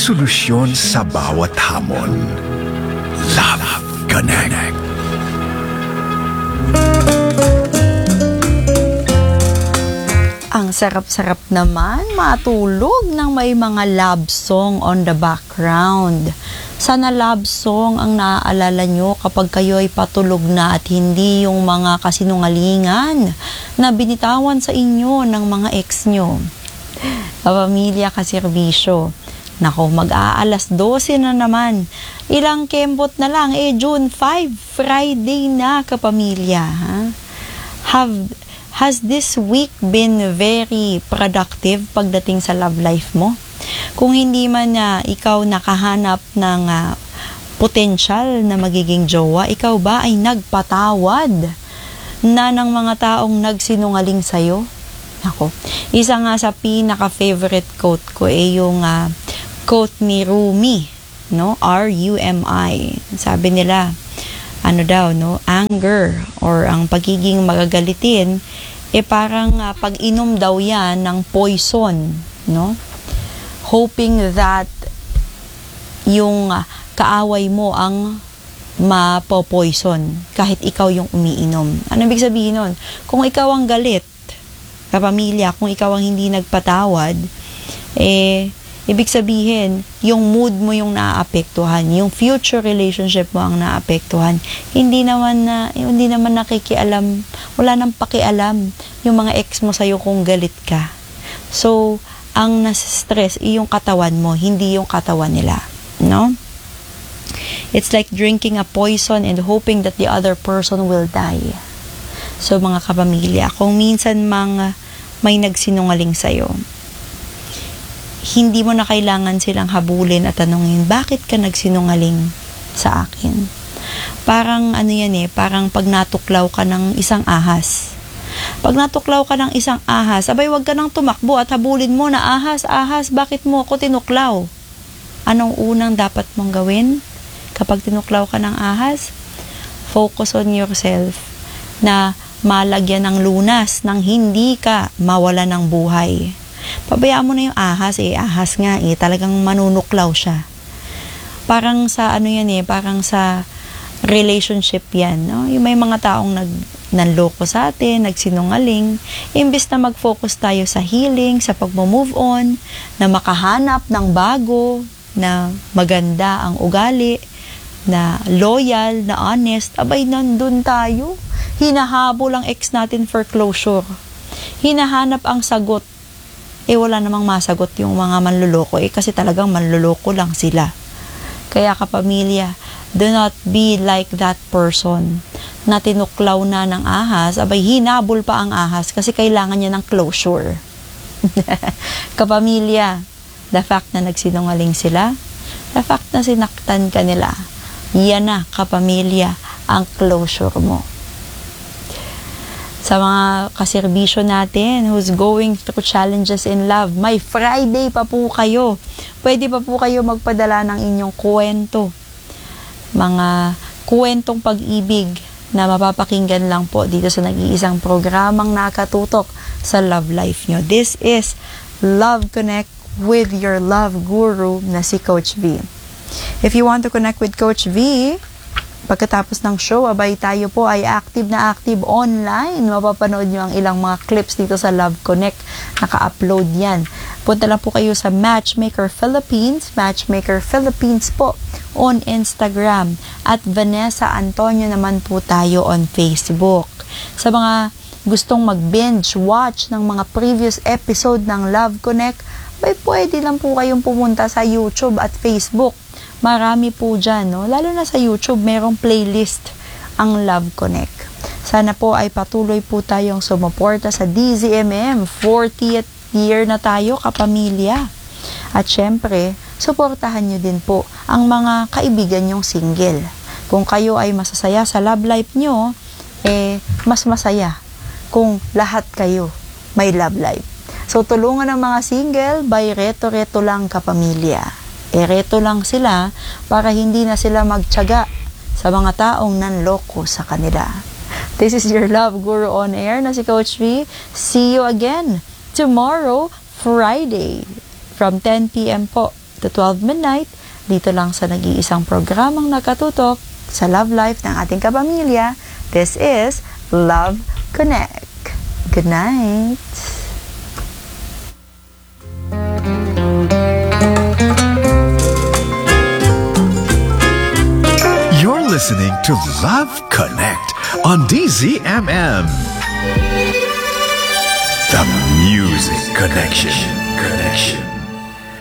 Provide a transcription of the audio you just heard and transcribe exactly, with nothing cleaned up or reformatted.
solusyon sa bawat hamon. Love Connect. Ang sarap-sarap naman matulog ng may mga love song on the background. Sana love song ang naaalala nyo kapag kayo ay patulog na at hindi yung mga kasinungalingan na binitawan sa inyo ng mga ex nyo. Kapamilya, kaserbisyo. Nako, mag-aalas dose na naman. Ilang kembot na lang, eh June fifth, Friday na, kapamilya. Ha? Have... Has this week been very productive pagdating sa love life mo? Kung hindi man na uh, ikaw nakahanap ng uh, potential na magiging jowa, ikaw ba ay nagpatawad na ng mga taong nagsinungaling sa'yo? Ako, isa nga sa pinaka-favorite quote ko ay yung uh, quote ni Rumi, no? R U M I. Sabi nila, ano daw, no? Anger or ang pagiging magagalitin, eh parang uh, pag-inom daw yan ng poison, no? Hoping that yung uh, kaaway mo ang mapo-poison kahit ikaw yung umiinom. Ano ibig sabihin nun? Kung ikaw ang galit, kapamilya, kung ikaw ang hindi nagpatawad, eh, ibig sabihin, yung mood mo yung naaapektuhan, yung future relationship mo ang naaapektuhan. Hindi naman na, hindi naman nakikialam, wala nang pakialam yung mga ex mo sa'yo kung galit ka. So, ang nasa-stress ay yung katawan mo, hindi yung katawan nila. No? It's like drinking a poison and hoping that the other person will die. So, mga kapamilya, kung minsan mang may nagsinungaling sa'yo, hindi mo na kailangan silang habulin at tanungin, bakit ka nagsinungaling sa akin? Parang ano yan eh, parang pag natuklaw ka ng isang ahas. Pag natuklaw ka ng isang ahas, abay wag ka nang tumakbo at habulin mo na ahas, ahas, bakit mo ako tinuklaw? Anong unang dapat mong gawin kapag tinuklaw ka ng ahas? Focus on yourself na malagyan ng lunas nang hindi ka mawala ng buhay. Pabayaan mo na yung ahas eh, ahas nga eh, talagang manunuklaw siya. Parang sa ano yan eh, parang sa relationship yan, no? Yung may mga taong nag, nanloko sa atin, nagsinungaling, imbes na mag-focus tayo sa healing, sa pag-move on, na makahanap ng bago, na maganda ang ugali, na loyal, na honest, abay nandun tayo. Hinahabol ang ex natin for closure. Hinahanap ang sagot. Eh wala namang masagot yung mga manluloko eh kasi talagang manluloko lang sila. Kaya kapamilya, do not be like that person na tinuklaw na ng ahas, abay hinabol pa ang ahas kasi kailangan niya ng closure. Kapamilya, the fact na nagsinungaling sila, the fact na sinaktan ka nila, yan na kapamilya ang closure mo. Sa mga kaserbisyo natin who's going through challenges in love, may Friday pa po kayo. Pwede pa po kayo magpadala ng inyong kwento. Mga kwentong pag-ibig na mapapakinggan lang po dito sa nag-iisang programang nakatutok sa love life nyo. This is Love Connect with your love guru na si Coach V. If you want to connect with Coach V, pagkatapos ng show, abay tayo po ay active na active online. Mapapanood nyo ang ilang mga clips dito sa Love Connect. Naka-upload yan. Punta lang po kayo sa Matchmaker Philippines. Matchmaker Philippines po on Instagram. At Vanessa Antonio naman po tayo on Facebook. Sa mga gustong mag-binge watch ng mga previous episode ng Love Connect, ay pwede lang po kayong pumunta sa YouTube at Facebook. Marami po dyan, no? Lalo na sa YouTube, merong playlist ang Love Connect. Sana po ay patuloy po tayong sumuporta sa D Z M M. fortieth year na tayo, kapamilya. At syempre, suportahan nyo din po ang mga kaibigan nyong single. Kung kayo ay masasaya sa love life nyo, eh, mas masaya kung lahat kayo may love life. So, tulungan ng mga single by reto-reto lang, kapamilya. Ereto lang sila para hindi na sila magtiyaga sa mga taong nanloko sa kanila. This is your Love Guru on Air na si Coach V. See you again tomorrow, Friday, from ten p m po to twelve midnight, dito lang sa nag-iisang programang nakatutok sa love life ng ating kapamilya. This is Love Connect. Good night. You're listening to Love Connect on D Z M M. The Music Connection. Connection.